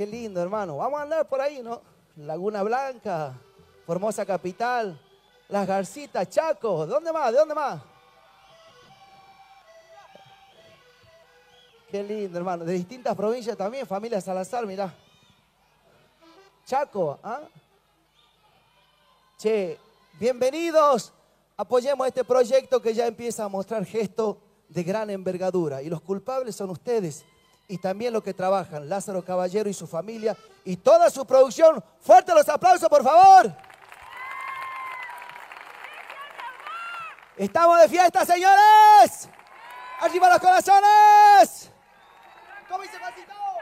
Qué lindo, hermano. Vamos a andar por ahí, ¿no? Laguna Blanca, Formosa Capital, Las Garcitas, Chaco. ¿De dónde más? ¿De dónde más? Qué lindo, hermano. De distintas provincias también, familia Salazar, mirá. Chaco, ¿ah? Che, bienvenidos. Apoyemos este proyecto que ya empieza a mostrar gestos de gran envergadura. Y los culpables son ustedes. Y también los que trabajan, Lázaro Caballero y su familia y toda su producción. ¡Fuerte los aplausos, por favor! ¡Estamos de fiesta, señores! ¡Arriba los corazones! ¿Cómo dice Juancito?